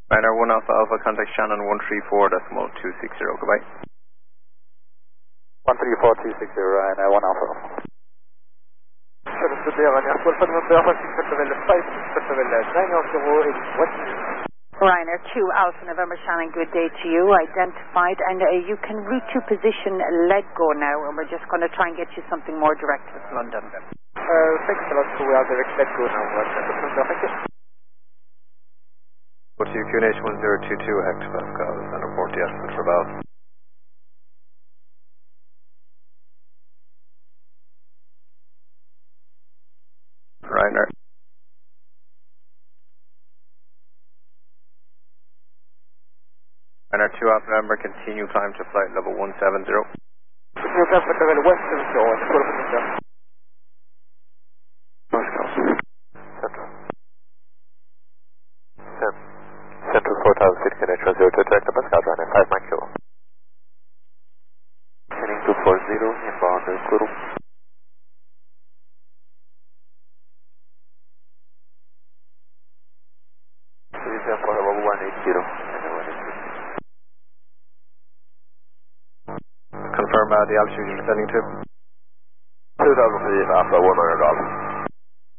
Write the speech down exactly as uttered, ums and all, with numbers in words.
Ryanair one Alpha Alpha, contact Shannon one three four decimal two six zero, goodbye. one three four two six zero, Ryanair one Alpha. Ryanair two Alpha November Shannon, good day to you. Identified, and uh, you can route to position let go now, and we're just going to try and get you something more direct with London. Uh, thanks a lot, so we are direct let go now. Thank you. Go to Q N H one zero two two, Hector Pascal, and report the estimate for Val. Ryanair. Ryanair two Alpha November, continue climb to flight level one seven zero. Continue climb to level one seven zero, and score for India. Pascal. Central. Central. Central four thousand feet, Q N H one zero two, direct to Pascal, Ryanair five Mike Kilo. Heading two four zero, inbound Kuru. For level one eight zero. Confirm uh, the altitude you're descending to. two thousand feet, Alpha one hundred Golf.